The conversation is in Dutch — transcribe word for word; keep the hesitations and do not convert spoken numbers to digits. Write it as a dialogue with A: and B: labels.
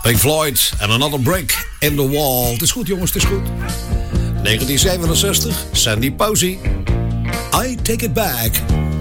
A: Pink Floyd en Another Brick in the Wall. Het is goed jongens, het is goed. negentien zevenenzestig, Sandy Posey. I Take It Back.